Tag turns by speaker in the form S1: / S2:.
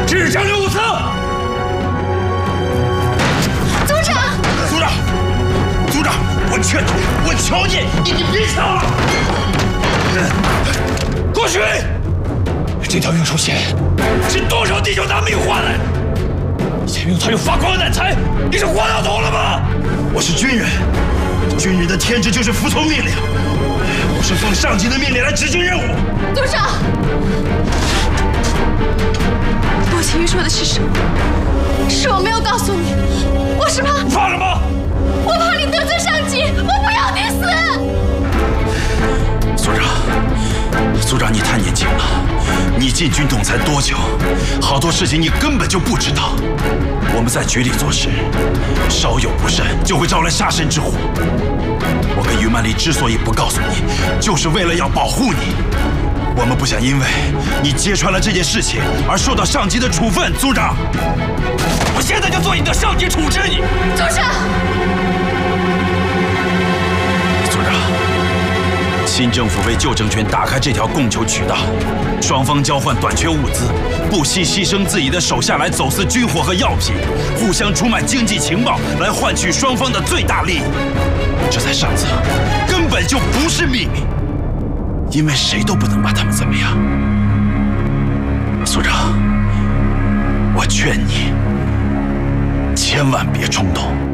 S1: 至将如此。
S2: 组长，
S1: 组长，组长，我劝你，我求你，你别抢了。郭许，这条运输线是多少弟兄拿命换来的？你想用它用发光的难财，你是活到头了吗？我是军人，军人的天职就是服从命令。我是奉上级的命令来执行任务。
S2: 组长，莫青玉说的是什么？是我没有告诉你，我是怕。
S1: 你怕什么？
S2: 我怕你得罪上级，我不要你死。
S1: 组长，你太年轻了，你进军统才多久？好多事情你根本就不知道。我们在局里做事，稍有不慎就会招来杀身之祸。我跟于曼丽之所以不告诉你，就是为了要保护你。我们不想因为你揭穿了这件事情而受到上级的处分。组长，我现在就做你的上级，处置你。
S2: 组长。
S1: 新政府为旧政权打开这条供求渠道，双方交换短缺物资，不惜牺牲自己的手下来走私军火和药品，互相出卖经济情报来换取双方的最大利益。这在上层根本就不是秘密，因为谁都不能把他们怎么样。组长，我劝你千万别冲动。